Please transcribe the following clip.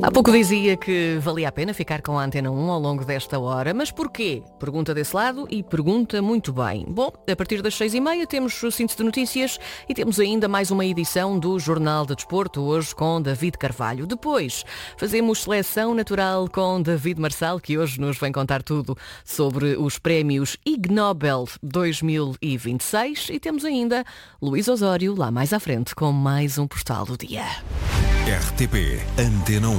Há pouco dizia que valia a pena ficar com a Antena 1 ao longo desta hora, mas porquê? Pergunta desse lado e pergunta muito bem. Bom, a partir das 6h30 temos o síntese de notícias e temos ainda mais uma edição do Jornal de Desporto, hoje com David Carvalho. Depois fazemos seleção natural com David Marçal, que hoje nos vem contar tudo sobre os prémios Ig Nobel 2026 e temos ainda Luís Osório lá mais à frente com mais um Postal do Dia. RTP Antena 1.